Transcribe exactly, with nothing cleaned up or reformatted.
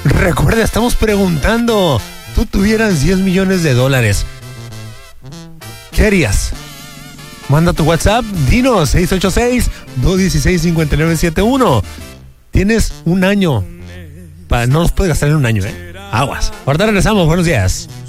Recuerda, estamos preguntando, tú tuvieras diez millones de dólares, ¿qué harías? Manda tu WhatsApp, dinos, seis ocho seis, dos uno seis, cinco nueve siete uno. Tienes un año. Pa, no los puedes gastar en un año, ¿eh? Aguas. Ahorita regresamos, buenos días.